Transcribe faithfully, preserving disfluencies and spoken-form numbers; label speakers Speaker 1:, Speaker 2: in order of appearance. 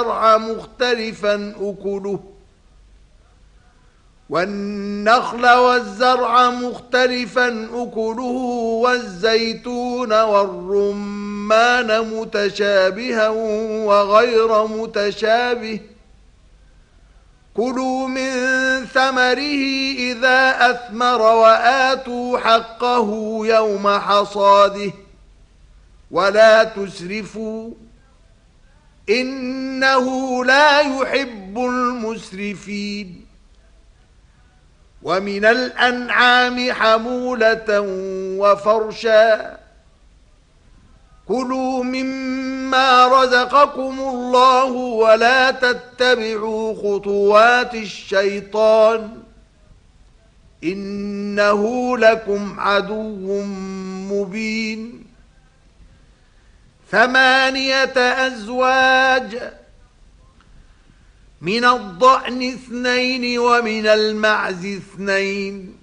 Speaker 1: والزرع مختلفا أكله والنخل والزرع مختلفا أكله والزيتون والرمان متشابها وغير متشابه كلوا من ثمره إذا أثمر وآتوا حقه يوم حصاده ولا تسرفوا إنه لا يحب المسرفين ومن الأنعام حمولة وفرشا كلوا مما رزقكم الله ولا تتبعوا خطوات الشيطان إنه لكم عدو مبين ثمانية أزواج من الضأن اثنين ومن المعز اثنين